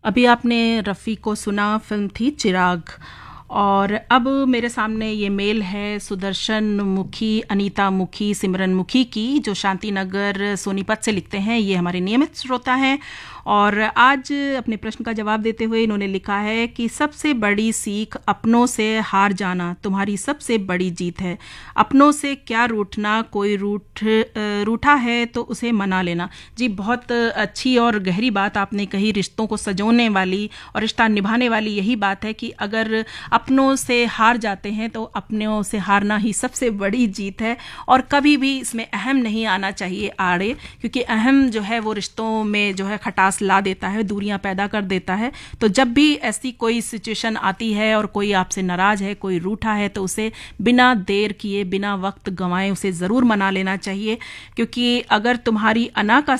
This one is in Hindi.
अभी आपने रफ़ी को सुना, फिल्म थी चिराग। और अब मेरे सामने ये मेल है सुदर्शन मुखी, अनीता मुखी, सिमरन मुखी की, जो शांति नगर सोनीपत से लिखते हैं। ये हमारे नियमित श्रोता हैं और आज अपने प्रश्न का जवाब देते हुए इन्होंने लिखा है कि सबसे बड़ी सीख अपनों से हार जाना तुम्हारी सबसे बड़ी जीत है। अपनों से क्या रूठना, कोई रूठा है तो उसे मना लेना। जी, बहुत अच्छी और गहरी बात आपने कही। रिश्तों को सजोने वाली और रिश्ता निभाने वाली यही बात है कि अगर अपनों से हार जाते हैं तो अपनों से हारना ही सबसे बड़ी जीत है। और कभी भी इसमें अहम नहीं आना चाहिए आड़े, क्योंकि अहम जो है वो रिश्तों में जो है खटास ला देता है, दूरियां पैदा कर देता है। तो जब भी ऐसी कोई सिचुएशन आती है और कोई आपसे नाराज है, कोई रूठा है, तो उसे बिना देर किए, बिना वक्त गंवाए उसे जरूर मना लेना चाहिए। क्योंकि अगर तुम्हारी अना का